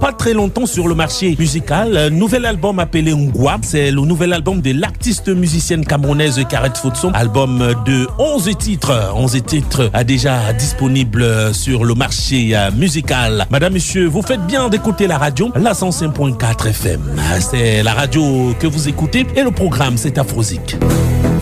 pas très longtemps sur le marché musical. Un nouvel album appelé Ngwa. C'est le nouvel album de l'artiste musicienne camerounaise Kareth Fotson. Album de 11 titres. 11 titres déjà disponibles sur le marché musical. Madame, monsieur, vous faites bien d'écouter la radio, la 105.4 FM. C'est la radio que vous écoutez et le programme, c'est Afrozik.